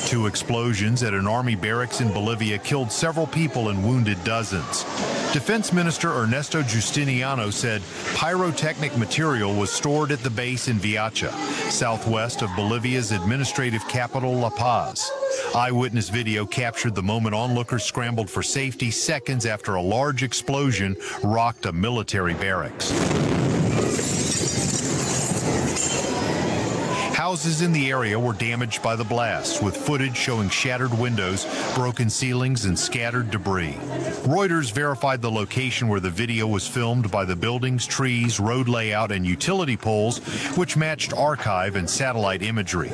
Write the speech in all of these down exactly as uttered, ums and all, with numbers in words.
Two explosions at an army barracks in Bolivia killed several people and wounded dozens. Defense Minister Ernesto Justiniano said pyrotechnic material was stored at the base in Viacha, southwest of Bolivia's administrative capital, La Paz. Eyewitness video captured the moment onlookers scrambled for safety seconds after a large explosion rocked a military barracks. Houses in the area were damaged by the blast, with footage showing shattered windows, broken ceilings, and scattered debris. Reuters verified the location where the video was filmed by the buildings, trees, road layout, and utility poles, which matched archive and satellite imagery.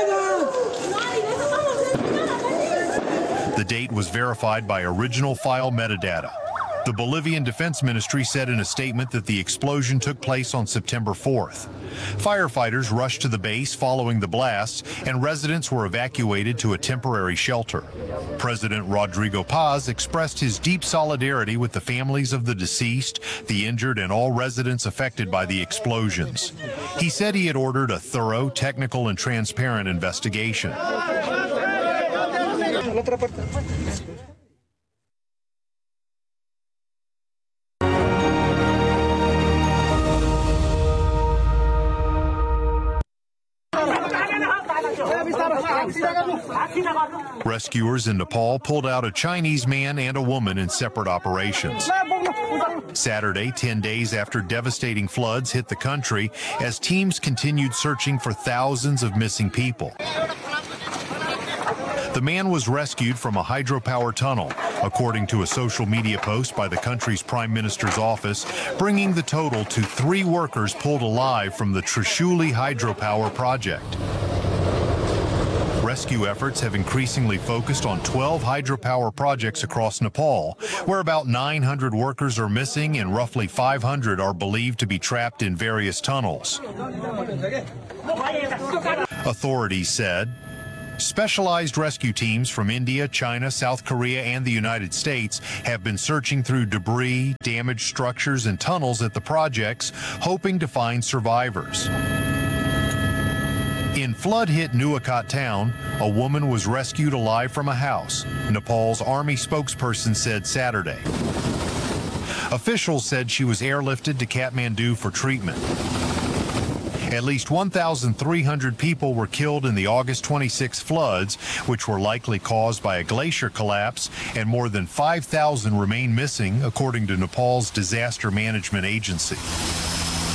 The date was verified by original file metadata. The Bolivian Defense Ministry said in a statement that the explosion took place on September fourth. Firefighters rushed to the base following the blasts, and residents were evacuated to a temporary shelter. President Rodrigo Paz expressed his deep solidarity with the families of the deceased, the injured, and all residents affected by the explosions. He said he had ordered a thorough, technical, and transparent investigation. Rescuers in Nepal pulled out a Chinese man and a woman in separate operations. Saturday, ten days after devastating floods hit the country, as teams continued searching for thousands of missing people. The man was rescued from a hydropower tunnel, according to a social media post by the country's prime minister's office, bringing the total to three workers pulled alive from the Trishuli hydropower project. Rescue efforts have increasingly focused on twelve hydropower projects across Nepal, where about nine hundred workers are missing and roughly five hundred are believed to be trapped in various tunnels. Authorities said specialized rescue teams from India, China, South Korea, and the United States have been searching through debris, damaged structures, and tunnels at the projects, hoping to find survivors. In flood-hit Nuwakot town, a woman was rescued alive from a house, Nepal's army spokesperson said Saturday. Officials said she was airlifted to Kathmandu for treatment. At least one thousand three hundred people were killed in the August twenty-sixth floods, which were likely caused by a glacier collapse, and more than five thousand remain missing, according to Nepal's disaster management agency.